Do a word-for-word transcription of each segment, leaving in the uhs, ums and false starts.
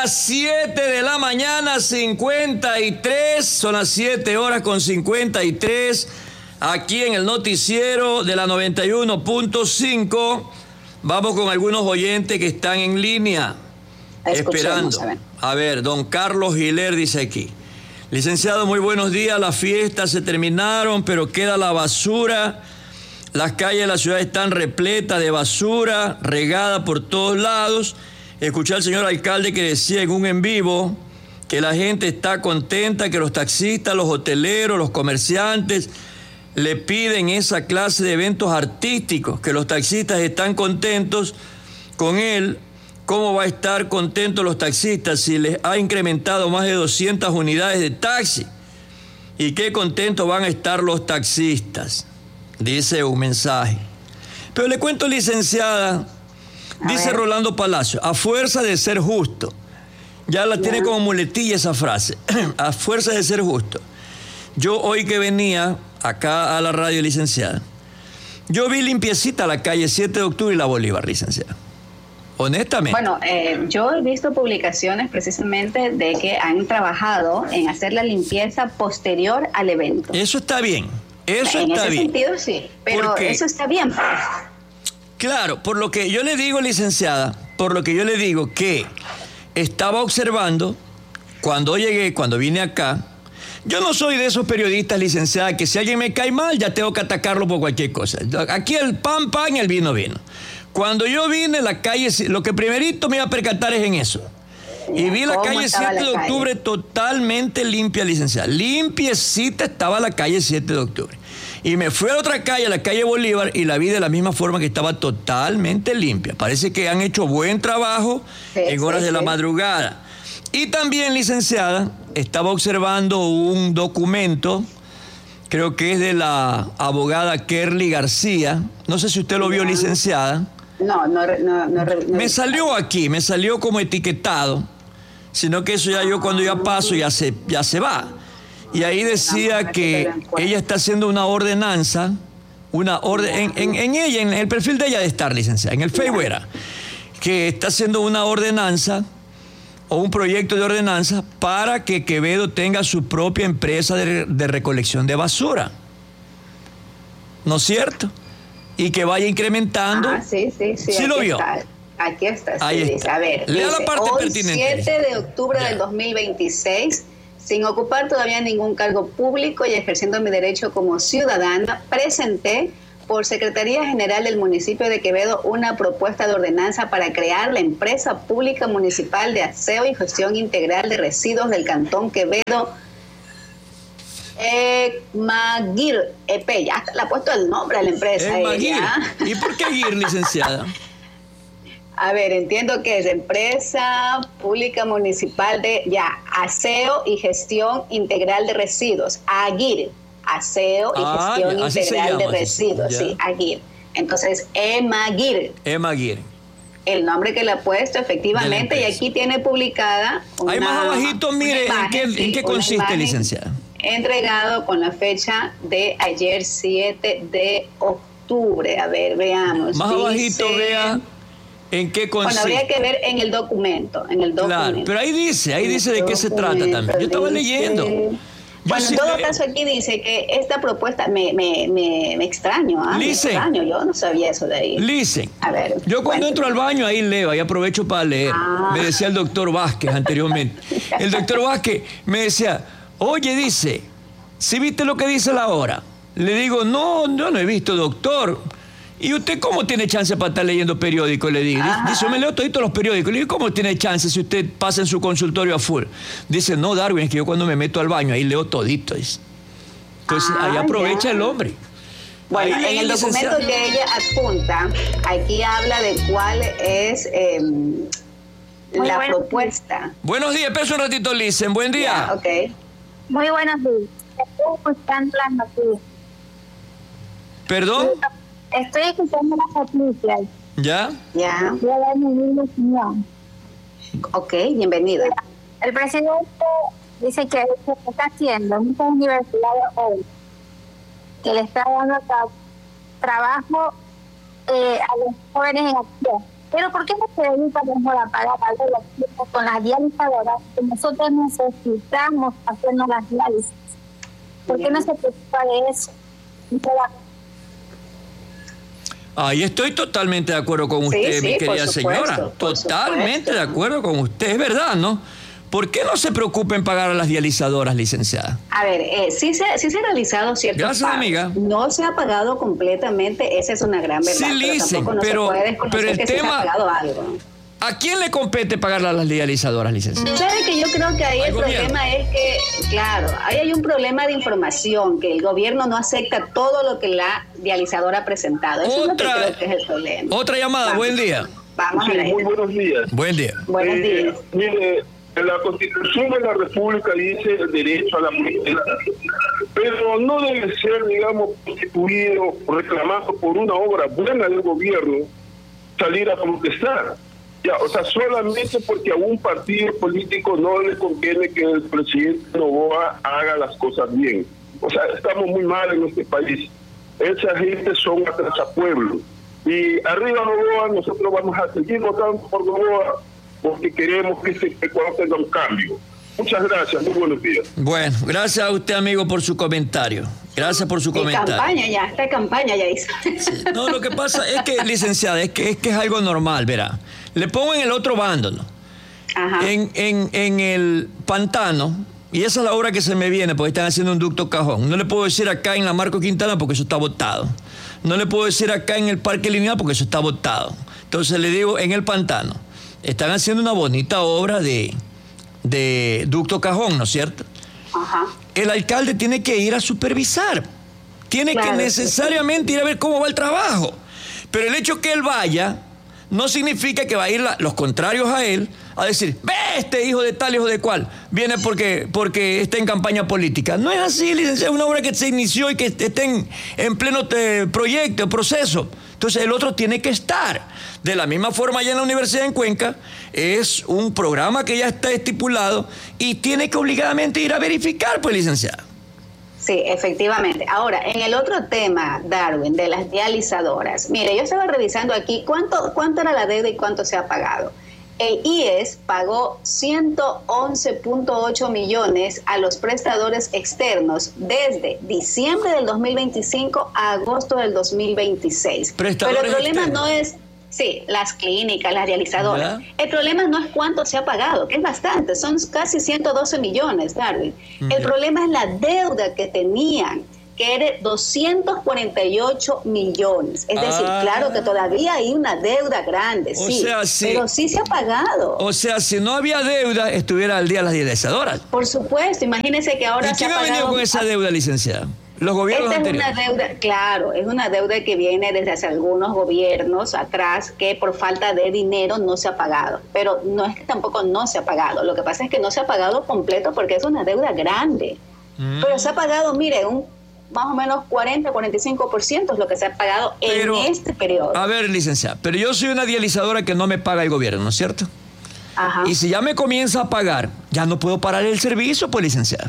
las siete de la mañana, cincuenta y tres. Son las siete horas con cincuenta y tres. Aquí en el noticiero de la noventa y uno punto cinco. Vamos con algunos oyentes que están en línea. Escuchemos, esperando. A ver. a ver, don Carlos Giler dice aquí. Licenciado, muy buenos días. Las fiestas se terminaron, pero queda la basura. Las calles de la ciudad están repletas de basura, regada por todos lados. Escuché al señor alcalde que decía en un en vivo que la gente está contenta, que los taxistas, los hoteleros, los comerciantes le piden esa clase de eventos artísticos, que los taxistas están contentos con él. ¿Cómo va a estar contentos los taxistas si les ha incrementado más de doscientas unidades de taxi? ¿Y qué contentos van a estar los taxistas? Dice un mensaje. Pero le cuento, licenciada, a dice ver. Rolando Palacio, a fuerza de ser justo. Ya la ya. tiene como muletilla esa frase. A fuerza de ser justo. Yo hoy que venía acá a la radio, licenciada, yo vi limpiecita la calle siete de octubre y la Bolívar, licenciada. Honestamente. Bueno, eh, yo he visto publicaciones precisamente de que han trabajado en hacer la limpieza posterior al evento. Eso está bien, eso en está ese bien. sentido sí, pero porque, eso está bien. Pues. Claro, por lo que yo le digo, licenciada, por lo que yo le digo que estaba observando cuando llegué, cuando vine acá. Yo no soy de esos periodistas, licenciada, que si alguien me cae mal ya tengo que atacarlo por cualquier cosa. Aquí el pan, pan y el vino, vino. Cuando yo vine, la calle, lo que primerito me iba a percatar es en eso. Y vi la calle siete de octubre totalmente limpia, licenciada. Limpiecita estaba la calle siete de octubre. Y me fui a otra calle, a la calle Bolívar, y la vi de la misma forma que estaba totalmente limpia. Parece que han hecho buen trabajo sí, en horas sí, de la sí. madrugada. Y también, licenciada, estaba observando un documento, creo que es de la abogada Kerly García. No sé si usted lo vio, licenciada. No, no, no, no, no. Me salió aquí, me salió como etiquetado, sino que eso ya yo cuando ya paso ya se, ya se va. Y ahí decía que ella está haciendo una ordenanza, una orden, en, en, en ella, en el perfil de ella de estar, licenciada, en el Facebook era, que está haciendo una ordenanza o un proyecto de ordenanza para que Quevedo tenga su propia empresa de, de recolección de basura. ¿No es cierto? Y que vaya incrementando. Ah, sí, sí, sí. ¿Sí lo vio? Está. Aquí está. Sí, Ahí está. Dice, a ver, lea dice, la parte hoy, pertinente. siete de octubre ya. del dos mil veintiséis, sin ocupar todavía ningún cargo público y ejerciendo mi derecho como ciudadana, presenté por Secretaría General del municipio de Quevedo una propuesta de ordenanza para crear la empresa pública municipal de aseo y gestión integral de residuos del Cantón Quevedo, Emagir, Epe, ya le ha puesto el nombre a la empresa. Emagir. ¿Y por qué Gir, licenciada? A ver, entiendo que es Empresa Pública Municipal de ya Aseo y Gestión Integral de Residuos, Agir, Aseo y ah, Gestión ya, Integral llama, de Residuos, ya. sí, Agir. Entonces, Emagir. Emagir. El nombre que le ha puesto, efectivamente, y aquí tiene publicada una, ahí más abajito, mire, imagen, ¿en qué, sí, ¿en qué consiste, licenciada? Entregado con la fecha de ayer, siete de octubre. A ver, veamos. Más dice, abajito, vea en qué consiste. Bueno, habría que ver en el documento, en el documento. Claro, pero ahí dice, ahí dice de qué se trata también. Yo estaba dice, leyendo. Yo bueno, sí en todo le... caso aquí dice que esta propuesta me, me, me, me extraño, ¿ah? Me extraño, yo no sabía eso de ahí. Listen, a ver, yo cuando entro al baño ahí leo, ahí aprovecho para leer. Ah. Me decía el doctor Vázquez anteriormente. El doctor Vázquez me decía, oye, dice, ¿sí viste lo que dice la hora? Le digo, no, yo no he visto, doctor. ¿Y usted cómo tiene chance para estar leyendo periódicos? Le digo. Ajá. Dice, yo me leo toditos los periódicos. Le digo, ¿cómo tiene chance si usted pasa en su consultorio a full? Dice, no, Darwin, es que yo cuando me meto al baño ahí leo todito. Dice. Entonces, ah, ahí aprovecha ya. el hombre. Bueno, ahí, en el documento que ella adjunta, aquí habla de cuál es eh, la bueno. propuesta. Buenos días, peso un ratito, Licen. Buen día. Ya, ok. Muy buenos días. Estoy escuchando las noticias. ¿Perdón? Estoy escuchando las noticias. ¿Ya? Ya. Voy a dar mi opinión. Ok, bienvenida. El presidente dice que se está haciendo en muchas universidades hoy, que le está dando tra- trabajo eh, a los jóvenes en acción. Pero ¿por qué no se dedica mejor a pagar algo con las dializadoras que nosotros necesitamos hacernos las diálisis? ¿Por qué no se preocupa de eso? Ahí estoy totalmente de acuerdo con usted, sí, sí, mi querida supuesto, señora. Totalmente de acuerdo con usted, es verdad, ¿no? ¿Por qué no se preocupa en pagar a las dializadoras, licenciada? A ver, eh, sí, se, sí se ha realizado ciertos Gracias, pagos. amiga. No se ha pagado completamente, esa es una gran verdad. Sí, pero licen, tampoco no pero, se puede desconocer pero el que tema... sí se ha pagado algo. ¿A quién le compete pagarle a las dializadoras, licenciada? ¿Sabe que yo creo que ahí el problema es que, claro, ahí hay un problema de información, que el gobierno no acepta todo lo que la dializadora ha presentado. Eso otra, es lo que creo que es el problema. Otra llamada, Vamos. Buen día. Vamos sí, a la muy buenos días. Buen día. Buenos eh, días. Mire, la Constitución de la República dice el derecho a la protesta, pero no debe ser, digamos, constituido, reclamado por una obra buena del gobierno, salir a protestar. Ya, o sea, solamente porque a un partido político no le conviene que el presidente Noboa haga las cosas bien. O sea, estamos muy mal en este país. Esa gente son atrasapueblos. Y arriba Noboa, nosotros vamos a seguir votando por Noboa porque queremos que este Ecuador tenga un cambio. Muchas gracias, muy buenos días. Bueno, gracias a usted, amigo, por su comentario. Gracias por su de comentario. Campaña ya, esta campaña ya hizo. Sí. No, lo que pasa es que, licenciada, es que es que es algo normal, verá. Le pongo en el otro bando, ¿no? Ajá. En, en, en el pantano, y esa es la obra que se me viene, porque están haciendo un ducto Cajón. No le puedo decir acá en la Marco Quintana porque eso está botado. No le puedo decir acá en el Parque Lineal porque eso está botado. Entonces le digo, en el pantano, están haciendo una bonita obra de, de ducto Cajón, ¿no es cierto? Ajá. El alcalde tiene que ir a supervisar. Tiene claro, que necesariamente sí. ir a ver cómo va el trabajo. Pero el hecho que él vaya no significa que va a ir la, los contrarios a él a decir, ve, este hijo de tal, hijo de cual, viene porque, porque está en campaña política. No es así, licenciado, es una obra que se inició y que está en, en pleno te, proyecto, proceso. Entonces el otro tiene que estar. De la misma forma, allá en la Universidad en Cuenca, es un programa que ya está estipulado y tiene que obligadamente ir a verificar, pues, licenciado. Sí, efectivamente. Ahora, en el otro tema, Darwin, de las dializadoras, mire, yo estaba revisando aquí cuánto, cuánto era la deuda y cuánto se ha pagado. El I E S pagó ciento once punto ocho millones a los prestadores externos desde diciembre del dos mil veinticinco a agosto del dos mil veintiséis. Pero el problema externos. no es... Sí, las clínicas, las realizadoras. ¿Ya? El problema no es cuánto se ha pagado, que es bastante, son casi ciento doce millones, Darwin. ¿Ya? El problema es la deuda que tenían, que era doscientos cuarenta y ocho millones. Es ah, decir, claro que todavía hay una deuda grande, sí, sea, sí, pero sí se ha pagado. O sea, si no había deuda, estuviera al día las dializadoras. Por supuesto, imagínense que ahora ¿Y se ha quién ha pagado... venido con esa deuda, licenciada? Los gobiernos Esta es anteriores. una deuda, claro, es una deuda que viene desde hace algunos gobiernos atrás que por falta de dinero no se ha pagado, pero no es que tampoco no se ha pagado, lo que pasa es que no se ha pagado completo porque es una deuda grande, mm. pero se ha pagado, mire, un más o menos cuarenta, cuarenta y cinco por ciento es lo que se ha pagado pero, en este periodo. A ver, licenciada, pero yo soy una dializadora que no me paga el gobierno, ¿no es cierto? Ajá. Y si ya me comienza a pagar, ya no puedo parar el servicio, pues, licenciada.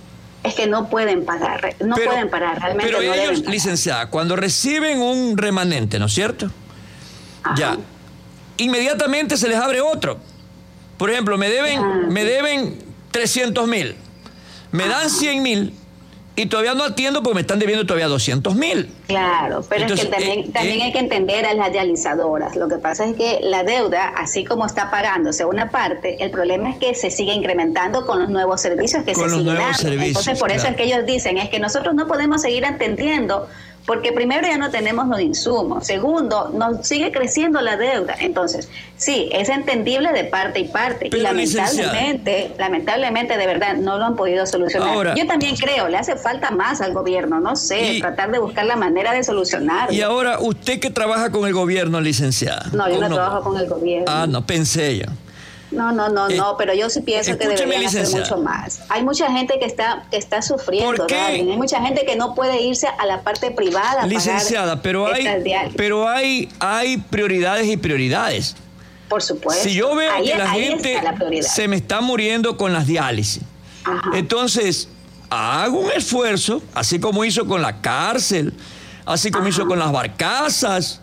Es que no pueden pagar, no pero, pueden parar, realmente pero no ellos, deben licenciada, cuando reciben un remanente, ¿no es cierto? Ajá. Ya, inmediatamente se les abre otro. Por ejemplo, me deben, ah, me deben trescientos mil, me Ajá. dan cien mil y todavía no atiendo porque me están debiendo todavía doscientos mil. Claro, pero Entonces, es que también, eh, también eh, hay que entender a las dializadoras. Lo que pasa es que la deuda, así como está pagándose una parte, el problema es que se sigue incrementando con los nuevos servicios que con se los siguen nuevos dando. Servicios, Entonces, por claro. eso es que ellos dicen, es que nosotros no podemos seguir atendiendo porque primero ya no tenemos los insumos, segundo, nos sigue creciendo la deuda. Entonces, sí, es entendible de parte y parte. Pero y lamentablemente, lamentablemente, de verdad, no lo han podido solucionar. Ahora, yo también creo, le hace falta más al gobierno, no sé, y, tratar de buscar la manera de solucionarlo. Y ahora, usted que trabaja con el gobierno, licenciada. No, yo no, no trabajo con el gobierno. Ah, no, pensé yo. No, no, no, eh, no, pero yo sí pienso que deberían hacer mucho más. Hay mucha gente que está que está sufriendo, Darwin. Hay mucha gente que no puede irse a la parte privada. Licenciada, a pero hay, pero hay, hay prioridades y prioridades. Por supuesto. Si yo veo ahí, que la gente la se me está muriendo con las diálisis, Ajá. entonces hago un esfuerzo, así como hizo con la cárcel, así como Ajá. hizo con las barcazas,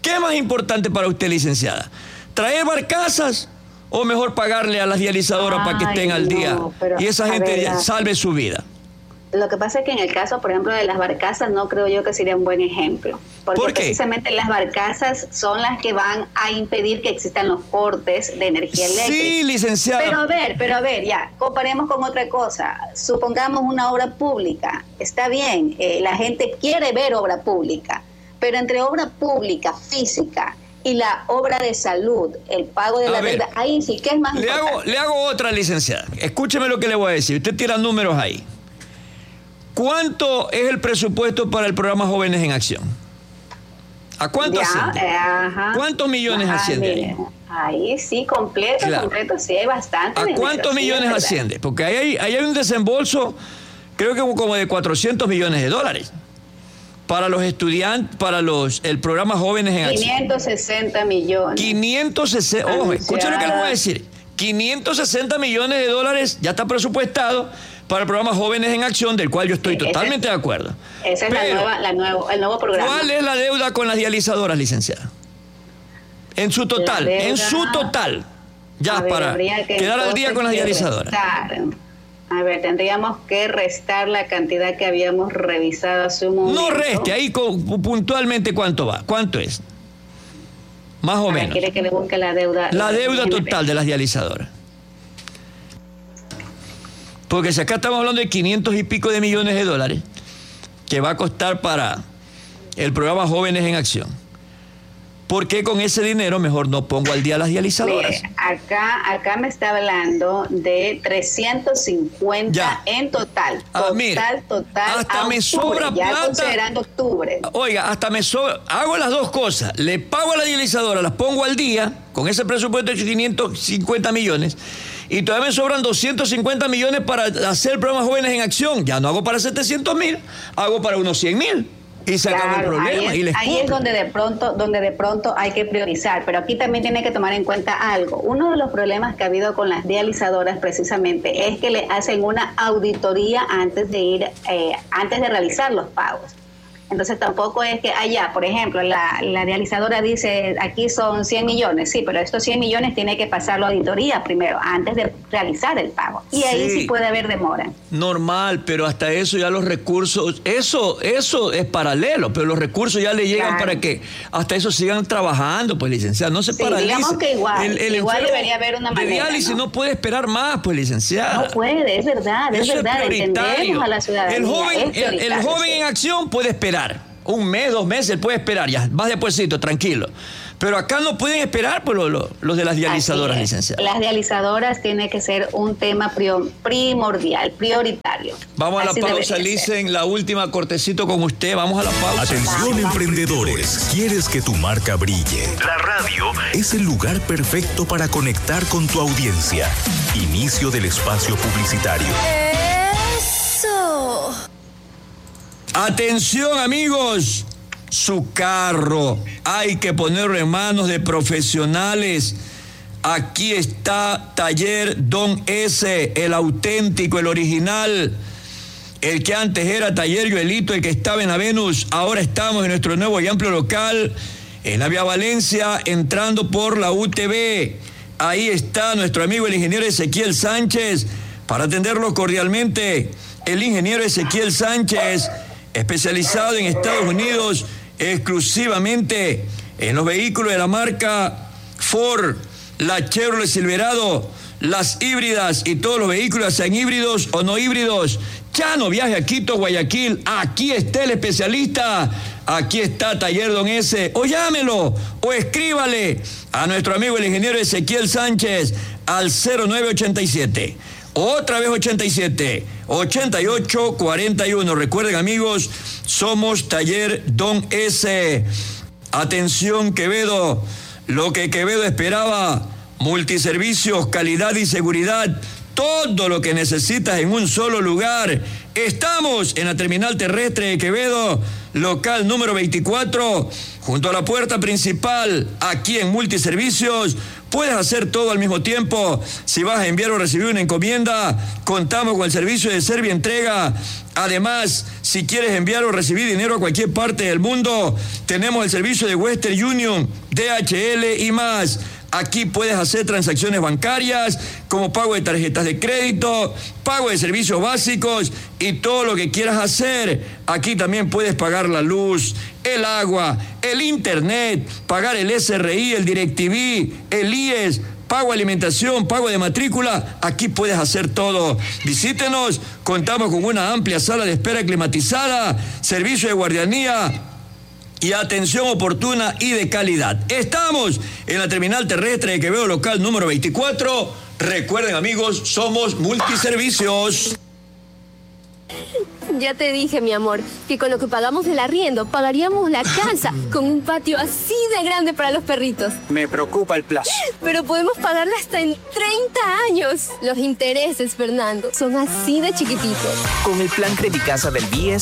¿Qué es más importante para usted, licenciada? ¿Traer barcazas o mejor pagarle a las dializadoras Ay, para que estén al día no, y esa gente ver, salve su vida? Lo que pasa es que en el caso, por ejemplo, de las barcazas, no creo yo que sería un buen ejemplo. Porque ¿Por qué? Precisamente las barcazas son las que van a impedir que existan los cortes de energía eléctrica. Sí, licenciada. Pero a ver, pero a ver, ya, comparemos con otra cosa. Supongamos una obra pública. Está bien, eh, la gente quiere ver obra pública, pero entre obra pública, física, y la obra de salud, el pago de a la ver, deuda, ahí sí, ¿qué es más le importante? hago, le hago otra, licenciada. Escúcheme lo que le voy a decir. Usted tira números ahí. ¿Cuánto es el presupuesto para el programa Jóvenes en Acción? ¿A cuánto ya, asciende? Eh, ajá. ¿Cuántos millones ajá, asciende ahí? Ahí sí, completo, claro. completo, sí, hay bastante. ¿A dinero, cuántos sí, millones asciende? Porque ahí hay, ahí hay un desembolso, creo que como de cuatrocientos millones de dólares. Para los estudiantes, para los el programa Jóvenes en Acción. quinientos sesenta millones. quinientos sesenta, ojo, escucha lo que les voy a decir. quinientos sesenta millones de dólares ya está presupuestado para el programa Jóvenes en Acción, del cual yo estoy sí, totalmente ese, de acuerdo. Ese es la nueva, la nuevo, el nuevo programa. ¿Cuál es la deuda con las dializadoras, licenciada? En su total, deuda, en su total. Ya ver, para que quedar al día con las dializadoras. Restar. A ver, tendríamos que restar la cantidad que habíamos revisado hace un momento. No reste, ahí puntualmente cuánto va, cuánto es. Más o a menos. Ver, ¿quiere que le busque la deuda? La deuda total de las dializadoras. Porque si acá estamos hablando de quinientos y pico de millones de dólares que va a costar para el programa Jóvenes en Acción, ¿por qué con ese dinero mejor no pongo al día las dializadoras? Mire, acá, acá me está hablando de trescientos cincuenta ya. En total. Ah, total, mire, total. Hasta me octubre, sobra ya plata. Considerando octubre. Oiga, hasta me sobra. Hago las dos cosas. Le pago a la dializadora, las pongo al día con ese presupuesto de quinientos cincuenta millones. Y todavía me sobran doscientos cincuenta millones para hacer el programa Jóvenes en Acción. Ya no hago para setecientos mil, hago para unos cien mil. Y se claro, acabó el problema. Ahí, es, y les ahí es donde de pronto, donde de pronto hay que priorizar. Pero aquí también tiene que tomar en cuenta algo. Uno de los problemas que ha habido con las dializadoras precisamente es que le hacen una auditoría antes de ir, eh, antes de realizar los pagos. Entonces tampoco es que allá, por ejemplo, la, la dializadora dice aquí son cien millones, sí, pero estos cien millones tiene que pasar la auditoría primero, antes de realizar el pago. Y sí, ahí sí puede haber demora. Normal, pero hasta eso ya los recursos, eso eso es paralelo, pero los recursos ya le llegan claro. para que hasta eso sigan trabajando, pues licenciada, no se sí, paralice. Digamos que igual, el, el igual debería haber una manera. De diálisis ¿no? no puede esperar más, pues licenciada. No puede, es verdad, es eso verdad, es entendemos a la ciudadanía. El joven, es el, el joven sí. en acción puede esperar. Un mes, dos meses, él puede esperar, ya, vas despuésito, tranquilo. Pero acá no pueden esperar pues, los, los, los de las dializadoras, licenciadas. Las dializadoras tiene que ser un tema primordial, prioritario. Vamos a la Así pausa, Licen, la última cortecito con usted, vamos a la pausa. Atención vamos, emprendedores, vamos. ¿Quieres que tu marca brille? La radio es el lugar perfecto para conectar con tu audiencia. Inicio del espacio publicitario. ¡Eso! Atención amigos, su carro hay que ponerlo en manos de profesionales. Aquí está Taller Don S, el auténtico, el original, el que antes era Taller Joelito, el que estaba en la Venus. Ahora estamos en nuestro nuevo y amplio local en la Vía Valencia, entrando por la U T V. Ahí está nuestro amigo el ingeniero Ezequiel Sánchez para atenderlo cordialmente. El ingeniero Ezequiel Sánchez, especializado en Estados Unidos exclusivamente en los vehículos de la marca Ford, la Chevrolet Silverado, las híbridas y todos los vehículos, sean híbridos o no híbridos. Ya no viaje a Quito, Guayaquil, aquí está el especialista, aquí está Taller Don S, o llámelo o escríbale a nuestro amigo el ingeniero Ezequiel Sánchez al cero nueve ochenta y siete. Otra vez ochenta y siete, ochenta y ocho, cuarenta y uno. Recuerden amigos, somos Taller Don S. Atención Quevedo, lo que Quevedo esperaba, multiservicios, calidad y seguridad, todo lo que necesitas en un solo lugar. Estamos en la terminal terrestre de Quevedo, local número veinticuatro, junto a la puerta principal, aquí en Multiservicios. Puedes hacer todo al mismo tiempo. Si vas a enviar o recibir una encomienda, contamos con el servicio de Servientrega. Además, si quieres enviar o recibir dinero a cualquier parte del mundo, tenemos el servicio de Western Union, D H L y más. Aquí puedes hacer transacciones bancarias, como pago de tarjetas de crédito, pago de servicios básicos y todo lo que quieras hacer. Aquí también puedes pagar la luz, el agua, el internet, pagar el S R I, el DirecTV, el I E S, pago de alimentación, pago de matrícula. Aquí puedes hacer todo. Visítenos, contamos con una amplia sala de espera climatizada, servicio de guardianía y atención oportuna y de calidad. Estamos en la terminal terrestre de Quevedo local número veinticuatro. Recuerden, amigos, somos multiservicios. Ya te dije, mi amor, que con lo que pagamos del arriendo pagaríamos la casa con un patio así de grande para los perritos. Me preocupa el plazo. Pero podemos pagarla hasta en treinta años. Los intereses, Fernando, son así de chiquititos. Con el plan Credicasa del B I E S